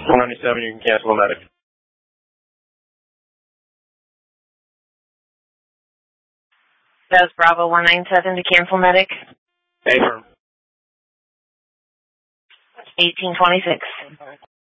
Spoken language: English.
197, you can cancel the medic. Does Bravo 197 to cancel medic? Affirm. 1826.